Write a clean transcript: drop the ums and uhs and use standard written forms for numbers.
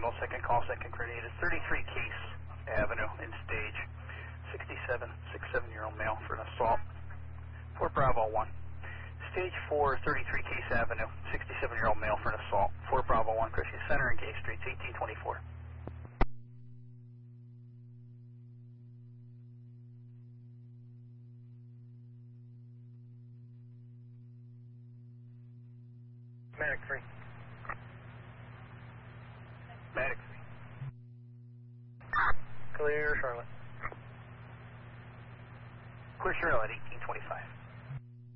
Tango, second call, second created. 33 Case Avenue in stage. 67-year-old male for an assault. 4 Bravo 1. Stage 4, 33 Case Avenue, 67-year-old male for an assault. 4 Bravo 1, Christian Center and Gay Streets, 1824. Medic 3. Medic 3. Clear Charlotte. Clear Charlotte,